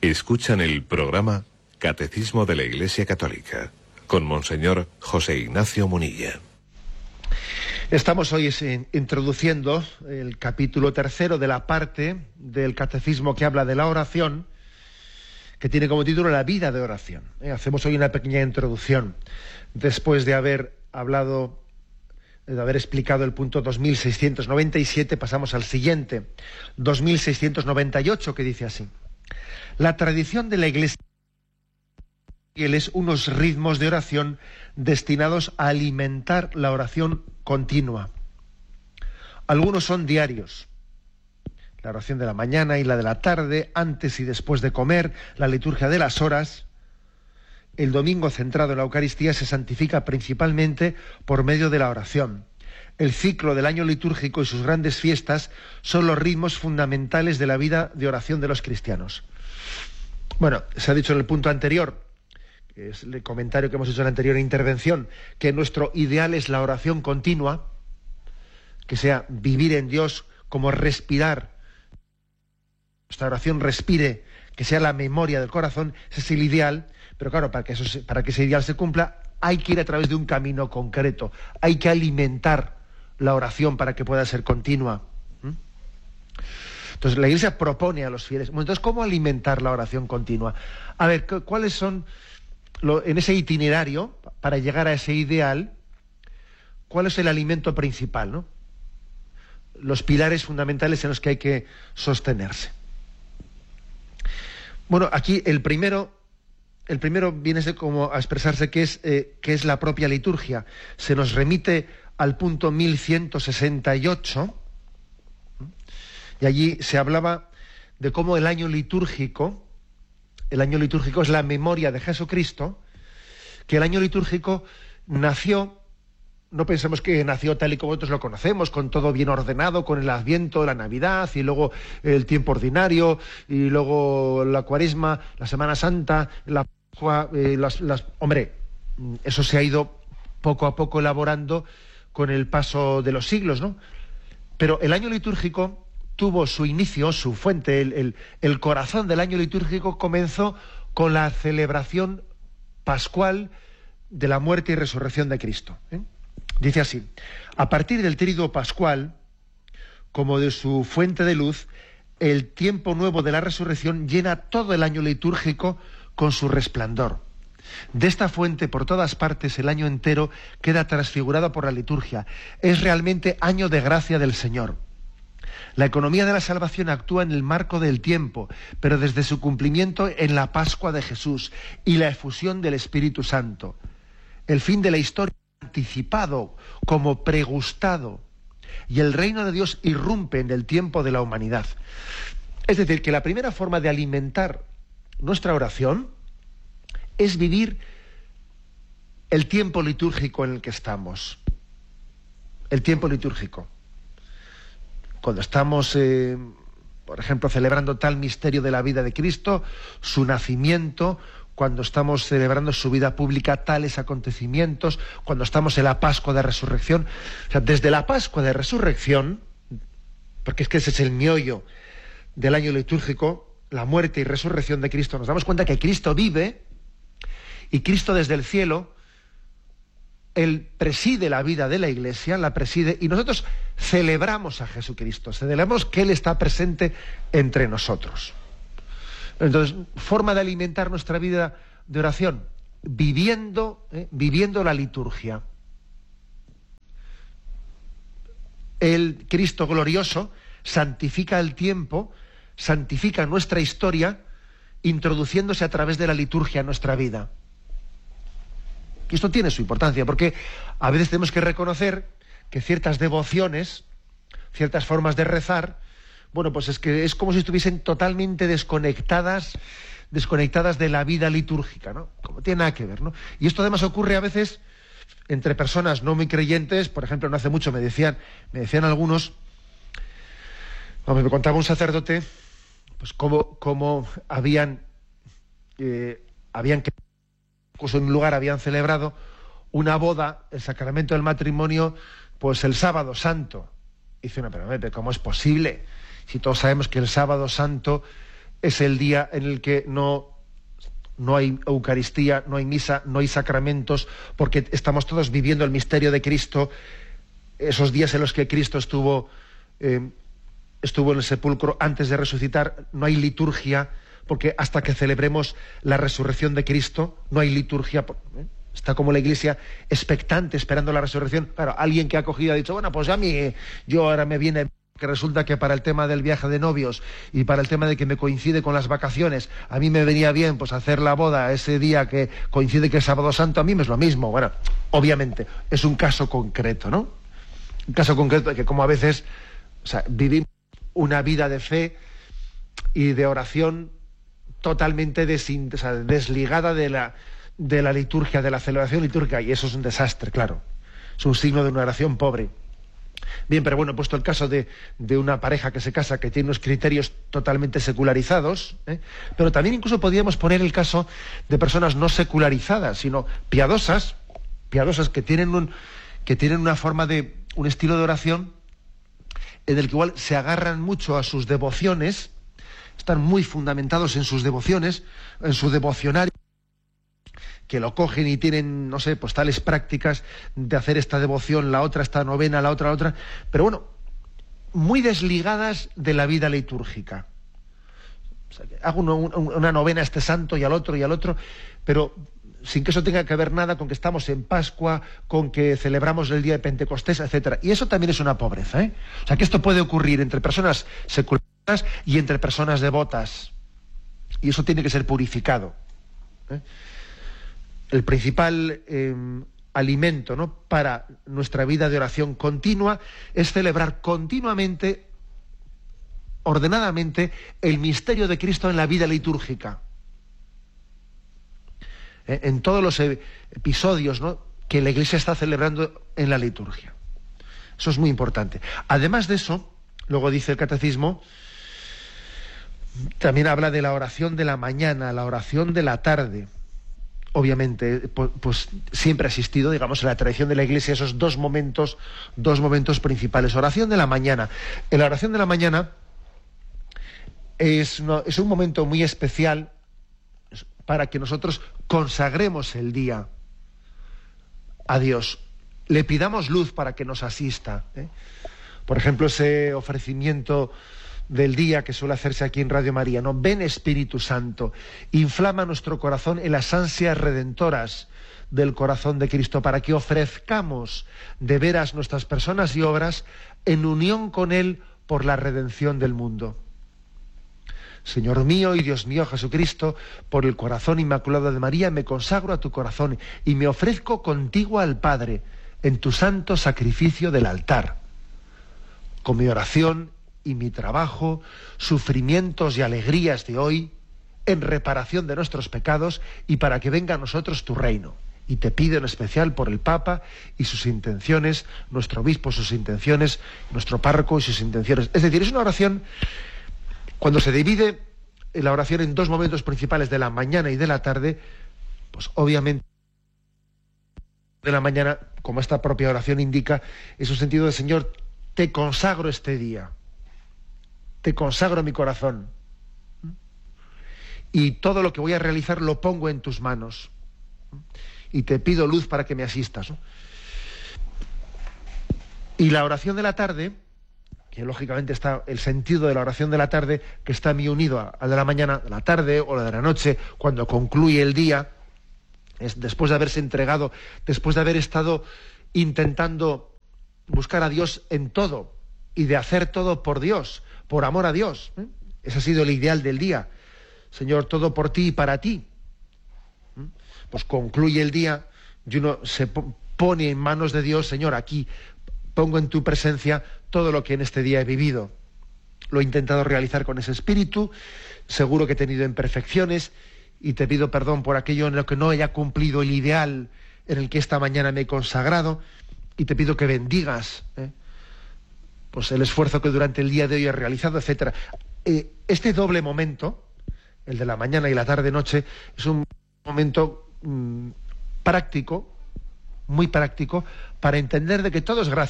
Escuchan el programa Catecismo de la Iglesia Católica con Monseñor José Ignacio Munilla. Estamos hoy introduciendo el capítulo 3 de la parte del Catecismo que habla de la oración, que tiene como título La vida de oración. Hacemos hoy una pequeña introducción. Después de haber explicado el punto 2697, pasamos al siguiente, 2698, que dice así: la tradición de la Iglesia es unos ritmos de oración destinados a alimentar la oración continua. Algunos son diarios: la oración de la mañana y la de la tarde, antes y después de comer, la liturgia de las horas. El domingo, centrado en la Eucaristía, se santifica principalmente por medio de la oración. El ciclo del año litúrgico y sus grandes fiestas son los ritmos fundamentales de la vida de oración de los cristianos. Bueno, se ha dicho en el punto anterior, que es el comentario que hemos hecho en la anterior intervención, que nuestro ideal es la oración continua, que sea vivir en Dios como respirar. Nuestra oración respire, que sea la memoria del corazón. Ese es el ideal, pero claro, para que ese ideal se cumpla, hay que ir a través de un camino concreto, hay que alimentar la oración para que pueda ser continua. Entonces la Iglesia propone a los fieles, bueno, entonces, ¿cómo alimentar la oración continua? A ver, ¿cuáles son, en ese itinerario, para llegar a ese ideal, cuál es el alimento principal, ¿no? Los pilares fundamentales en los que hay que sostenerse. Bueno, aquí el primero viene como a expresarse qué es la propia liturgia. Se nos remite al punto 1168, y allí se hablaba de cómo el año litúrgico es la memoria de Jesucristo, que el año litúrgico nació, no pensemos que nació tal y como nosotros lo conocemos, con todo bien ordenado, con el Adviento, la Navidad, y luego el tiempo ordinario, y luego la Cuaresma, la Semana Santa, la Pascua, Hombre, eso se ha ido poco a poco elaborando con el paso de los siglos, ¿no? Pero el año litúrgico tuvo su inicio, su fuente, el corazón del año litúrgico comenzó con la celebración pascual de la muerte y resurrección de Cristo. Dice así: a partir del tríduo pascual, como de su fuente de luz, el tiempo nuevo de la resurrección llena todo el año litúrgico con su resplandor. De esta fuente, por todas partes, el año entero queda transfigurado por la liturgia. Es realmente año de gracia del Señor. La economía de la salvación actúa en el marco del tiempo, pero desde su cumplimiento en la Pascua de Jesús y la efusión del Espíritu Santo. El fin de la historia anticipado, como pregustado, y el reino de Dios irrumpe en el tiempo de la humanidad. Es decir, que la primera forma de alimentar nuestra oración es vivir el tiempo litúrgico en el que estamos. El tiempo litúrgico. Cuando estamos, por ejemplo, celebrando tal misterio de la vida de Cristo, su nacimiento, cuando estamos celebrando su vida pública, tales acontecimientos, cuando estamos en la Pascua de Resurrección. O sea, desde la Pascua de Resurrección, porque es que ese es el meollo del año litúrgico, la muerte y resurrección de Cristo, nos damos cuenta que Cristo vive, y Cristo desde el cielo, Él preside la vida de la Iglesia, la preside, y nosotros celebramos a Jesucristo, celebramos que Él está presente entre nosotros. Entonces, forma de alimentar nuestra vida de oración, viviendo la liturgia. El Cristo glorioso santifica el tiempo, santifica nuestra historia, introduciéndose a través de la liturgia en nuestra vida. Y esto tiene su importancia, porque a veces tenemos que reconocer que ciertas devociones, ciertas formas de rezar, bueno, pues es como si estuviesen totalmente desconectadas de la vida litúrgica, ¿no? Como tiene nada que ver, ¿no? Y esto además ocurre a veces entre personas no muy creyentes. Por ejemplo, no hace mucho me decían algunos, me contaba un sacerdote, pues cómo habían incluso en un lugar habían celebrado una boda, el sacramento del matrimonio, pues el sábado santo. Y dice, no, pero ¿cómo es posible? Si todos sabemos que el sábado santo es el día en el que no hay Eucaristía, no hay misa, no hay sacramentos, porque estamos todos viviendo el misterio de Cristo, esos días en los que Cristo estuvo en el sepulcro antes de resucitar. No hay liturgia, porque hasta que celebremos la resurrección de Cristo, no hay liturgia. Está como la Iglesia expectante, esperando la resurrección. Claro, alguien que ha cogido y ha dicho, bueno, pues yo ahora me viene, que resulta que para el tema del viaje de novios y para el tema de que me coincide con las vacaciones, a mí me venía bien pues hacer la boda ese día que coincide que es Sábado Santo, a mí me es lo mismo. Bueno, obviamente, es un caso concreto, ¿no? Un caso concreto de que como a veces, vivimos una vida de fe y de oración totalmente desligada de la liturgia, de la celebración litúrgica, y eso es un desastre, claro. Es un signo de una oración pobre. Bien, pero bueno, he puesto el caso de una pareja que se casa, que tiene unos criterios totalmente secularizados, pero también incluso podríamos poner el caso de personas no secularizadas, sino piadosas que tienen una forma de un estilo de oración en el que igual se agarran mucho a sus devociones, están muy fundamentados en sus devociones, en su devocionario, que lo cogen y tienen, no sé, pues tales prácticas de hacer esta devoción, la otra, esta novena, la otra, pero bueno, muy desligadas de la vida litúrgica. O sea, que hago una novena a este santo y al otro, pero sin que eso tenga que ver nada con que estamos en Pascua, con que celebramos el día de Pentecostés, etcétera. Y eso también es una pobreza, ¿eh? O sea, que esto puede ocurrir entre personas seculares y entre personas devotas. Y eso tiene que ser purificado, ¿eh? El principal alimento, ¿no?, para nuestra vida de oración continua es celebrar continuamente, ordenadamente, el misterio de Cristo en la vida litúrgica. En todos los episodios, ¿no?, que la Iglesia está celebrando en la liturgia. Eso es muy importante. Además de eso, luego dice el Catecismo, también habla de la oración de la mañana, la oración de la tarde. Obviamente, pues siempre ha existido, digamos, en la tradición de la Iglesia esos dos momentos principales. Oración de la mañana. En la oración de la mañana es un momento muy especial para que nosotros consagremos el día a Dios. Le pidamos luz para que nos asista, ¿eh? Por ejemplo, ese ofrecimiento del día que suele hacerse aquí en Radio María, ¿no? Ven Espíritu Santo, inflama nuestro corazón en las ansias redentoras del corazón de Cristo, para que ofrezcamos de veras nuestras personas y obras en unión con Él por la redención del mundo. Señor mío y Dios mío Jesucristo, por el corazón inmaculado de María, me consagro a tu corazón y me ofrezco contigo al Padre, en tu santo sacrificio del altar. Con mi oración y mi trabajo, sufrimientos y alegrías de hoy, en reparación de nuestros pecados y para que venga a nosotros tu reino. Y te pido en especial por el Papa y sus intenciones, nuestro obispo sus intenciones, nuestro párroco y sus intenciones. Es decir, es una oración, cuando se divide la oración en dos momentos principales, de la mañana y de la tarde, pues obviamente de la mañana, como esta propia oración indica, es un sentido de Señor, te consagro este día. Te consagro mi corazón y todo lo que voy a realizar lo pongo en tus manos y te pido luz para que me asistas, ¿no? Y la oración de la tarde, que lógicamente está el sentido de la oración de la tarde, que está muy unido al de la mañana, de la tarde o la de la noche, cuando concluye el día, es después de haberse entregado, después de haber estado intentando buscar a Dios en todo y de hacer todo por Dios, por amor a Dios, ¿eh? Ese ha sido el ideal del día. Señor, todo por ti y para ti. Pues concluye el día y uno se pone en manos de Dios. Señor, aquí pongo en tu presencia todo lo que en este día he vivido. Lo he intentado realizar con ese espíritu, seguro que he tenido imperfecciones y te pido perdón por aquello en lo que no haya cumplido el ideal en el que esta mañana me he consagrado, y te pido que bendigas, pues el esfuerzo que durante el día de hoy he realizado, etcétera. Este doble momento, el de la mañana y la tarde-noche, es un momento práctico, muy práctico, para entender de que todo es gracia.